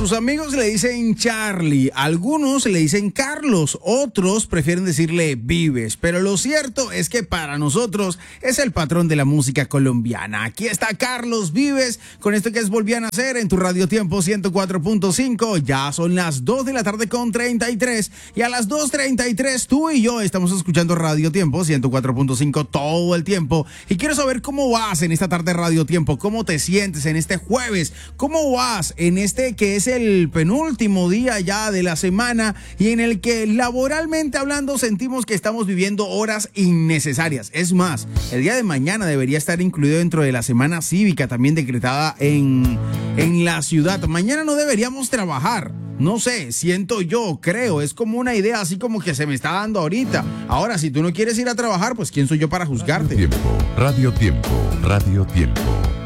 Sus amigos le dicen Charlie, algunos le dicen Carlos, otros prefieren decirle Vives, pero lo cierto es que para nosotros es el patrón de la música colombiana. Aquí está Carlos Vives con esto que es Volví a Nacer en tu Radio Tiempo 104.5. Ya son las 2 de la tarde con 33 y a las 2:33 tú y yo estamos escuchando Radio Tiempo 104.5 todo el tiempo. Y quiero saber cómo vas en esta tarde Radio Tiempo, cómo te sientes en este jueves, cómo vas en este que es el penúltimo día ya de la semana y en el que laboralmente hablando sentimos que estamos viviendo horas innecesarias. Es más, el día de mañana debería estar incluido dentro de la semana cívica también decretada en la ciudad. Mañana no deberíamos trabajar. No sé, siento yo, creo, es como una idea así como que se me está dando ahorita. Ahora, si tú no quieres ir a trabajar, pues ¿quién soy yo para juzgarte? Radio Tiempo, Radio Tiempo, Radio Tiempo.